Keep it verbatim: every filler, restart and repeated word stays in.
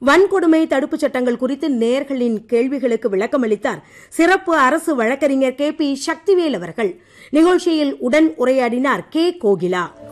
வன்கொடுமை தடுப்புச் சட்டங்கள் குறித்து நேயர்களின் கேள்விகளுக்கு விளக்கமளித்தார் சிறப்பு அரசு வழக்கறிஞர் கே பி சக்திவேல் அவர்கள். நிகழ்ச்சியில் உடன் உரையாடினார் கே கோகிலா.